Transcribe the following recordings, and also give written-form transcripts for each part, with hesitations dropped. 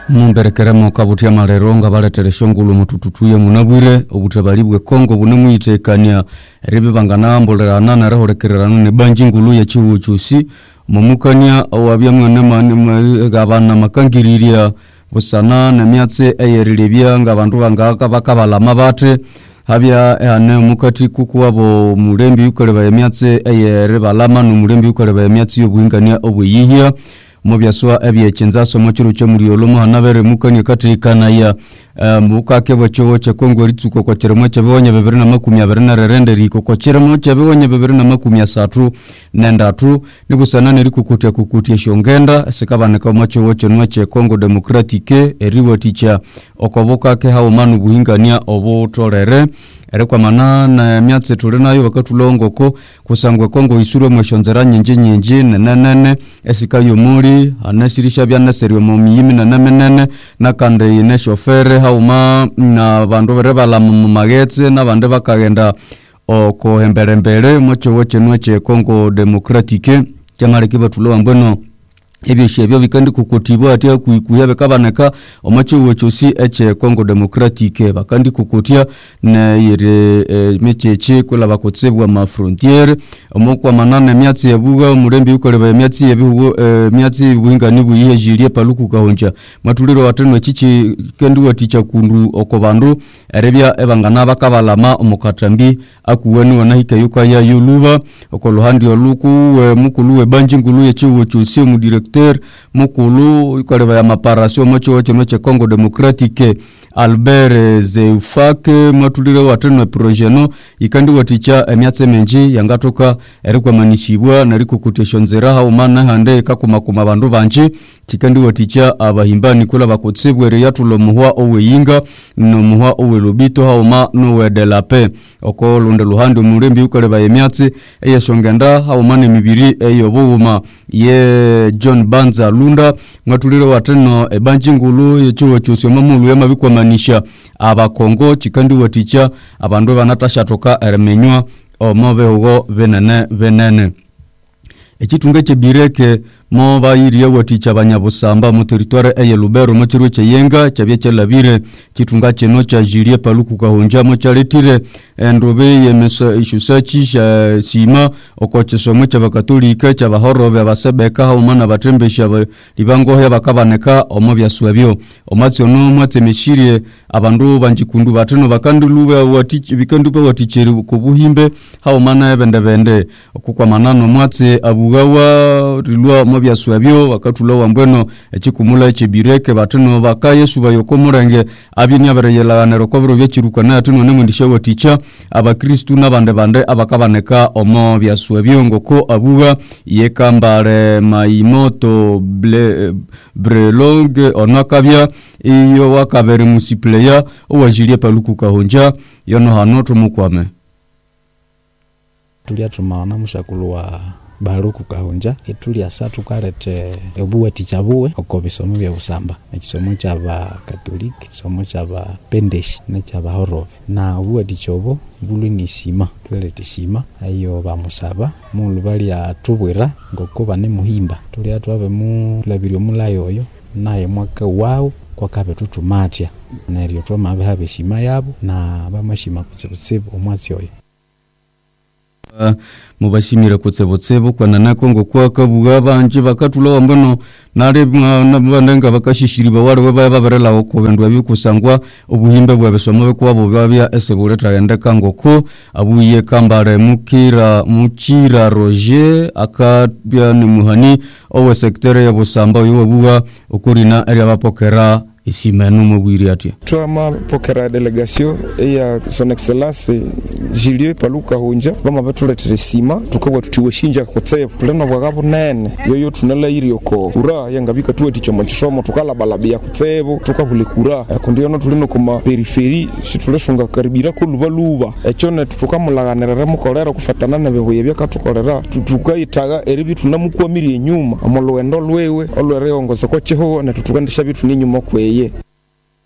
Mumberekeremo kabutia maleronga baletere shongulu mutututuye munabwire obutabalibwe Kongo bunemwitekania ribe bangana mbolerana na rehorekererana ne banji ngulu ya chiwuchusi mumukania awabya mwana mane gabana makangiriria busana na myatse eyerilebya ngabantu bangaka bakabalama bate habya ane mukati kukuwabo mulembi ukoleba emyatse eyere balama no mulembi ukoleba emyatse yobuhingania obuyihya Mobiaswa ebyechenza somo chiro chamuriolo muhanabere mukanye katikana ya mukake bwacho cha Kongo ritsuko kwa cheremo cha bibonye 2024 riko kwa cheremo cha bibonye 2030 nendatu nibusana nirikukutia shongenda sikabaneka macho wocho nwache Kongo Democratique eriwo ticha okoboka ke hawo manu buhingania obo torere Erekwa mana na myatse turenayo bakatulongoko kusangwe Kongo isuro mweshonzera nyenje nenene esikayo muri anasirisha byanaseriwe mu miyimi na namenene nakande ine shofere hauma na bandu berebala mu magetse na bande bakagenda oko hemberembere mocho woche nwache Kongo Democratique chamareke batulo mbeno ebyo bikandi kukutibwa ati kuyabe kabaneka omacho wochosi eche Kongo Democratique bakandi kukutia na yire mecheche kula bakotsebwa ma frontiere omokwa manane myatsi yabuga murembi ukoleba myatsi yabihugo myatsi buhingani buyihe jirie paluku kahonja matuliro watenwe chichi kendi waticha kundu okobandu erebya ebangana bakabalama omukatambi akuwenu wanahika yuka ya yuluba okoluhandi oluku mukulu banji ngulu yechiwochosi mu mukulu ikoleba ya maparasio mocho woche noche Kongo Democratique Albert Zeufake matulire watenwe projeno ikandi waticha emyatse menji yangatoka erikwa manishibwa nariko kuteshonzera haumana hande kakuma bandu banji chikandi waticha abahimbani kula bakotsebwe yatulo muhwa oweyinga no muhwa owelobito hauma no wedelape oko lunde luhande murembi ukoleba emyatse eyeshongenda haumane mibiri eyobuma ye John Banza Lunda matulire wateno ebanji ngulu yechuo chusyo mamulu yamabikwa manisha abakongo chikandi waticha abandu banatasha toka ermenywa omobe hugo venene echitunga chebireke mo bayiriye waticha banyabusamba mu territoire eye Lubero mo chiro cheyenga chabye chelabire chitunga cheno cha jirie paluku kahonja mo chaletire endobe yemesa ishusachi sima okochesomo cy'abakatolika cy'abahorobe abasebeka haumana batrembesha libango he bakabaneka omobyaswabyo omatsiono mwatsemeshirie abandu banjikundu bateno bakandulube watichi bikandupe waticheri kubuhimbe haumana ebendebende okukwa manano mwatse abugawa rilwa byaswabyo bakatulo mbweno echikumula echibireke bateno bakayesu bayokomurenge abinya bareyelana rokobro byechirukana atino nemundisha waticha abakristu nabande abakabaneka omo byaswabyo ngoko abuga yekambare maimoto brelong onakabya iyo wakabere musipleya owajirie paluku kahonja yono hanoto mukwame tulia tumana mushakulu wa baruku kahonja etuli asatu karete obuwe tichabuwe okobisomo bya busamba ekisomo cy'aba katolika ekisomo cy'aba pendeshi na cy'aba horobe na obuwe tichobo bulu ni sima tulete sima ayo bamusaba mu lubali atubwera ngokuba ne muhimba tuli atwabe mu labiro mulayoyo naye mwaka wao kwa kabe tutumatya na ryo twama habe sima yabo na bamashima kutsebutse omwatsi oyo mubashimira kutsebotsebo kwana nakongo kwa kabuga banje bakatula wambono nare bandenga bakashishiriba wari babarela okobendwa bikusangwa obuhimbe bwabesomo bekwabo babya esebureta yandeka ngoko abuye kambare mukira Roger akabya ni muhani owe sektere ya busamba yobuga okurina eri abapokera isimenu mubwiri ati twama pokera delegation ya son excellence Julien Paluka Honja bama batuletire sima tukabwa tutiweshinja kotsebo tulena bwagabo nene yoyo tunala irioko ura yangabika tuweti chomo chishomo tukala balabia kotsebo tukabulikura kundiyono tulino kuma periferi shituleshunga karibira ko lubaluba echone tukamulaganira mukolera kufatana na bebuye byakatukolera tukayitaga eribi tunamukwamiri enyuma amolwendo lwewe olwere ongozo ko cheho na tukandisha bitu ninyuma kweye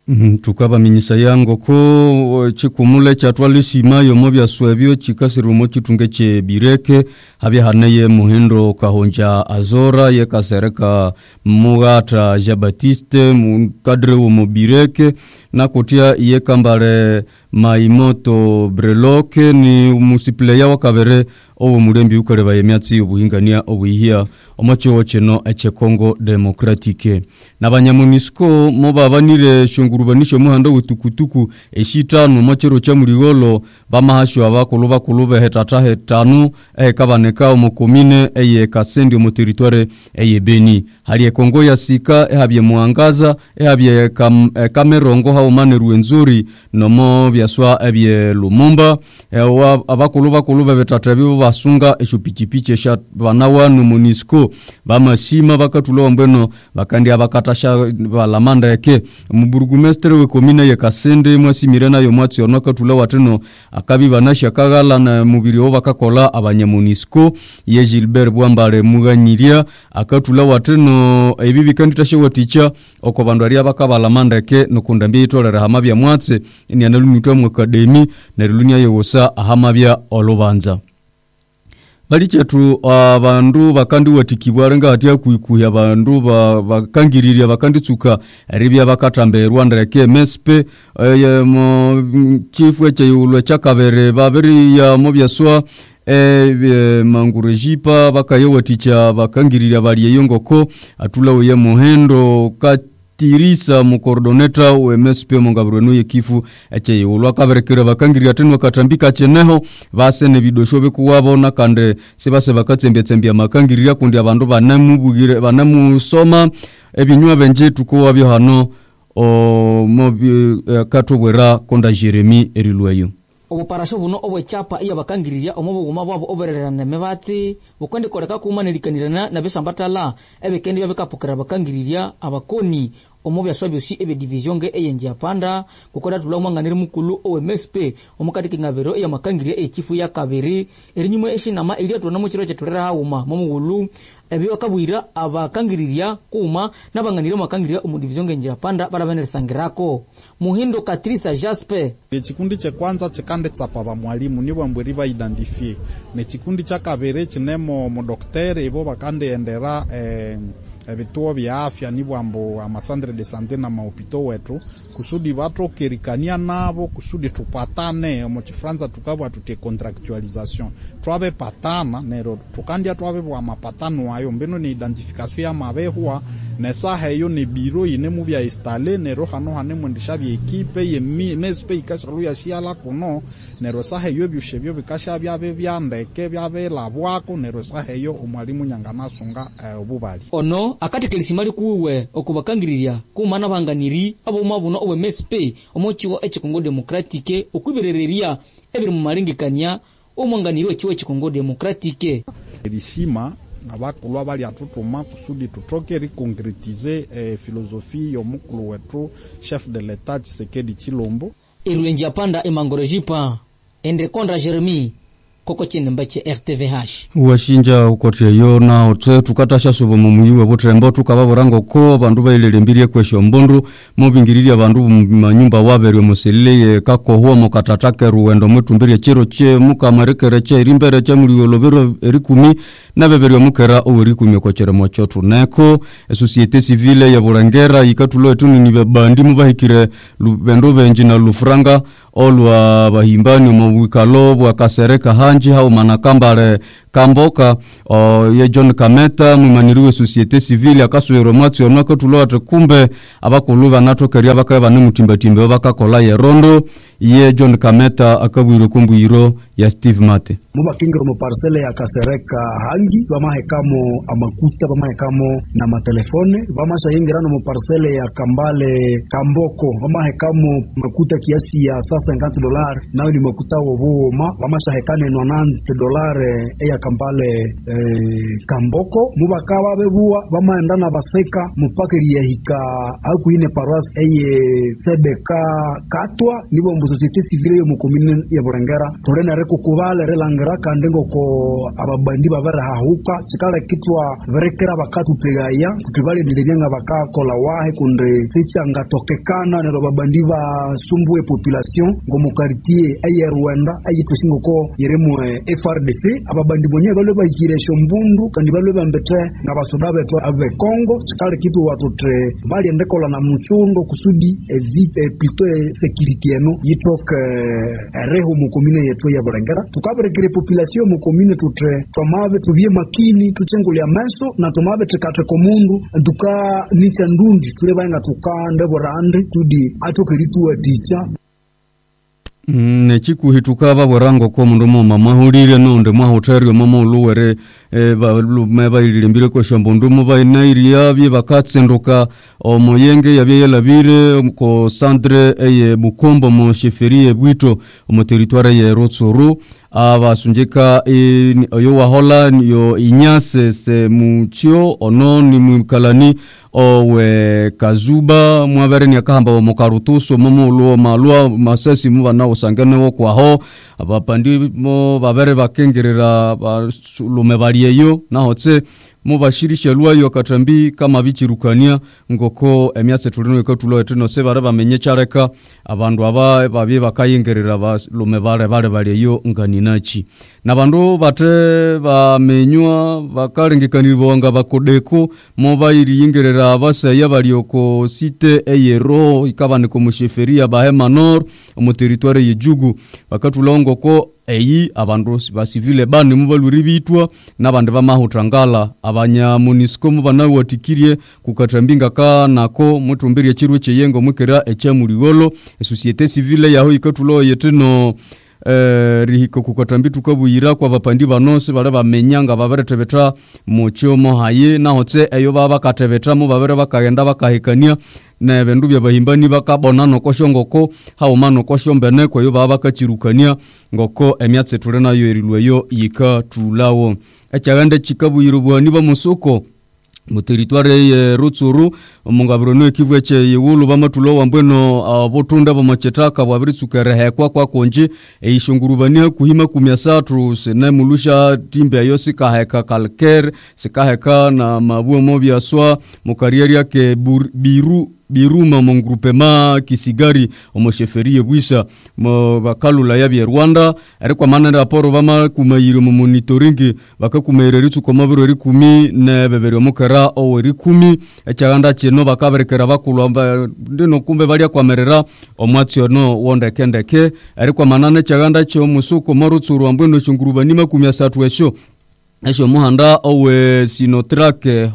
Tukaba minyisa yango ko chikumule chatwalisima yomo bya swebyo chikasirumo chitunge che bireke habya hanaye muhindo kahonja azora ye kasereka mugata Jean-Baptiste mukadre wo mobireke na kotia ye kambare Maimoto Breloke ni musipleya wakabere owo mulembi ukareba yemyatsi obuhingania obuhia omacho cheno eche Congo Democratique n'abanyamunisco mo babanire shungurubanisho muhanda wutukutuku eshitano machero cha murigolo bamahasho abakuluba kulube hetata hetanu kabaneka omukomine eye kasendi mu territoire eye Beni hali Kongo ya sika habye muangaza habye kamerongo ha umane ruenzuri nomo byaswa ebye Lumumba abakuluba kulube betatabibo basunga eshupichipiche sha banawa no munisco bamasima bakatulo mbeno bakandi abakatasha balamanda yake muburugumestre we komine ya Kasende mwasimirana yo mwatsi onakatula wateno akabi banasha kagala na mubiri wo bakakola abanyamunisco ye Gilbert Bwambale muganyiria akatula wateno ebibi kandi tashewaticha okobando ari abakabalamanda yake nokundambye itolera hamabya mwatse ni analumitwa mu academy na lunya yosa ahamabya olubanza balichetu abandu bakandi watikibwarenga hatia kuikuya abandu bakangiriria bakanditsuka ribya bakatambe Rwanda yake MSP mo chifu eche yulo chakabere babiri ya mobyaswa mangurejipa bakayewaticha bakangiriria bali yongoko atula uye muhendo tirisa mu coordinator wa MSP mungabirwenu yekifu eche yulo akaberekera bakangiriria tenu katambika cheneho basene bidosho bekuwabona kande sebase bakatsembetsembya makangiriria kundi abandu banamubugire banamusoma ebinywa benje tuko wabyo hano o mobi katobwera konda Jeremy erilweyo obuparasho buno obwechapa iya bakangiriria omubuguma bwabo obererana mebatsi bukondi koleka kumanirikanirana na besambatala ebekendi babekapukira bakangiriria abakoni omubyaswa byosi ebe division nge eyenja panda kukoda tula mwanganire mukulu o MSP omukati kingabero ya makangiria echifu ya kabiri erinyumo eshinama iri atona mu kiro cyeturera hauma mumugulu ebiyo kabwira abakangiriria kuma nabanganire makangiria omu division nge enja panda barabenerisangirako Muhindo Katrisa Jasper chikundi cha kwanza chikande tsapa ba mwalimu nibo mbweri ba identify ne chikundi cha kabere chinemo mu docteur ebo bakande endera ebituo bya afya nibo ambo amasandre de santé na mahopito wetu kusudi bato kerikania nabo kusudi tupatane mu Franza tukabwa tute contractualisation twabe patana nero tukandia twabe bwa mapatano ayo mbeno ni identification ya mabehwa nesa heyo ne biro ine mu bya installer nero hano hane mwendisha bya equipe ye mespe ikashalu ya shiala kuno nero saheyo byushebyo bikasha byabe byandeke byabe labwako nero saheyo umwalimu nyangana sunga obubali ono akati kelisimali kuwe okubakangiriria kumana banganiri abo mabuno owe MSP omochiwo eche Congo Democratique okubirereria ebiri mu malingikanya omwanganiri echiwo eche Congo Democratique elisima abakulwa bali atutuma kusudi tutoke rikonkretize filosofi yomukulu wetu chef de l'etat Tshisekedi Chilombo Irwenja panda emangorojipa ende kontra Jeremy koko chene mbache RTVH washinja ukote yona ote tukatasha subo mumuyiwe butrembo tukababorango ko bandu bailelembiriye kwesho mbondu mubingiriria bandu manyumba waberwe museleye kako huwa mokatatake ruwendo mwetumbiriye chiro che mukamarikere che irimbere che muliolobero erikumi na beberwe mukera owerikumi kwa chere mochotu neko societe civile ya Burangera ikatulo etuni nibebandi mubahikire lubendo benji na lufranga olwa bahimbani mubikalo bwa kasereka hanji hao manakambare kamboka ye John Kameta mumaniriwe societe civile akasuero mwatsi onako tuloate kumbe abakuluba natokeria bakaba nemutimbatimbe bakakola ye rondo ye John Kameta akabwiro kumbwiro ya Steve Mate mubakingiro mu parcelle ya kasereka hangi bamahekamo amakuta bamahekamo na matelefone bamashayingirano mu parcelle ya Kambale Kamboko bamahekamo makuta kiasi ya $50 nayo ni makuta woboma bamashahekane $90 ya Kambale Kamboko mubakaba bebuwa bamaendana baseka mupakiri ya hika akuine paroisse eye CBK katwa nibo mbuzo societe civile yo mukomine ya Burengera turena reko kubale relangira kandi ngoko ababandi babara hahuka chikala kitwa verekera bakatu tegaya tutibale ndirenga bakakola wahe kunde tichanga tokekana nero babandi ba sumbue population ngo mukartie aye Rwanda ayitoshingo ko yeremwe FRDC ababandi bonye bale bagiresho mbundu kandi bale bambete ngabasoda beto ave Congo chikale kitu watotre bali ndekola na muchundo kusudi evite plutôt sécurité eno yitok reho mukomine yetu ya Burengera tukaberekere population mukomine tutre tomave tuvie makini tuchengulia meso na tomave tekate komundu duka nicha ndundi tule banga tukande borande tudi atokeritu aticha nechikuhituka baborango ko mundu mama mahurire nonde mahoterio mama uluwere meba ililimbire ko shambundu muba inairia bye bakatsendoka omoyenge yabye yelabire ko centre eye Bukombo mo cheferie Bwito mu territoire ya Rotsoro abasunjika yo wahola yo inyase se muchio ono ni mukalani owe kazuba mwabere ni akahamba mu karutuso momo luo malua masasi mu bana usangane wo kwaho abapandi mo babere bakengerera lume baliyeyo na hotse mu bashirishe luayo katambi kama bichirukania ngoko emyase tulino ikotulo etino se bara bamenye chareka abandu aba babye bakayengerera ba lume baliyeyo nganinachi nabandu bate bamenywa bakalengekanirwa nga bakodeko mo bayiri yengerera abasaya balioko site eyero ikabane ko musheferia bahema nord mu territoire yejugu bakatulongo ko eyi abandu ba civile bane mubaluri bitwa nabande bamahutangala abanya munisco mubana watikirie kukatambinga ka nako mutumbiri kirwe cheyengo mukera echamurigolo societe civile yaho ikatulo yetino rihiko kukatambi tukabuyira kwa bapandi banose bare bamenyanga baberetebeta mu cyomo haye na hotse eyo baba katebeta mu babere bakagenda bakahekania na ebendu bya bahimbani bakabona no koshongoko haumano koshombene kwa yo baba kachirukania ngoko emyatse turena yo erilweyo yika tulawo echagande chikabuyira bwani ba musoko mu territoire ya Rutsuru mungabrono kivweche yewulu bamatulo wambweno botunda bamachetaka bwabiritsukere kwa konje eishungurubania kuhima kumyasatu sene mulusha timbe yose kaheka kalker sikaheka na mabuo mobya swa mukarieri yake biruma mu groupement Kisigari omusheferie Bwisa mo bakalula ya Rwanda ariko manana raporo bama kumayiro mu monitoring bakakumereritsu komabiro ri 10 na bebero mukara o ri 10 echaganda cheno bakaberekera bakulwa ndino kumbe bali kwamerera omwatsi no wonde kendeke ariko manana echaganda cyo musuko morutsuru ambweno shungurubani makumya satu esho muhanda owe sinotrake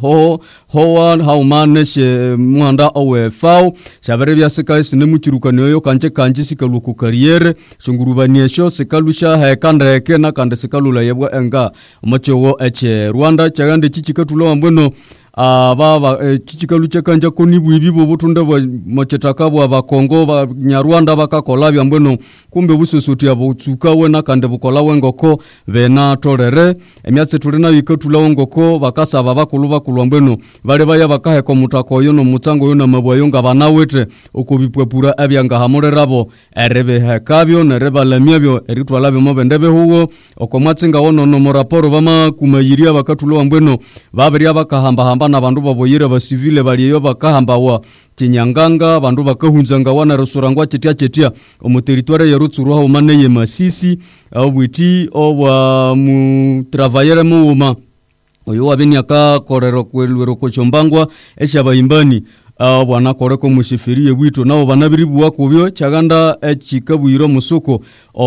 haumaneshe muhanda owe fau shabere bya seka sine mukirukane yo kanje sikaluku karriere shungurubani esho sekalusha hekandeke na kande sekalula yebwa enga machowo eche Rwanda chagande chichikatulo ambweno baba chichikaluche kanja konibu ibibo botunda bwa machetaka bwa bakongo ba Nyarwanda bakakola byambweno kumbe busosoti abotsuka wena kande bukola wengoko bena torere emyatse turina yikatula ngoko bakasaba bakuluba kulwambweno bale baya bakahe ko mutako yo no mutsango yo na mabwayo ngabana wete okobipwepura abyanga hamorerabo erebe hakabyo nereba lamyabyo eritwala byo mobendebe hugo okomwatsinga wono no moraporo bama kumayiria bakatula mbweno babiri abakahamba na bandu baboyira ba civile baliyo bakahambawa Chinyanganga bandu bakahunzanga wana rusurangwa chetia mu territoire ya Rutsuru ha umane ye Masisi obwiti obwa mu travailleur muuma oyo wabeni aka korero kwelwero kochombangwa esha imbani bwana koreko mushifirie Bwito nabo banabiribu wakubyo chaganda echikabuyiro musuko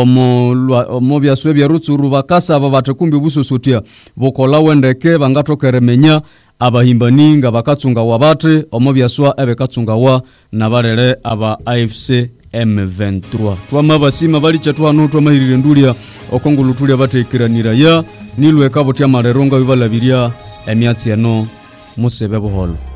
omo byaswe bya Rutsuru bakasa babatekumbi busosotia bokola wendeke bangatokeremenya abahimbani nga bakatsunga wabate omo byaswa ebekatsunga wa nabarere aba AFC M23 twama basima bali chatwanu twamahirire ndulia okongulutulia batekiranira ya nilwe kabotya mareronga bibalabiria emyatsi eno musebe boholo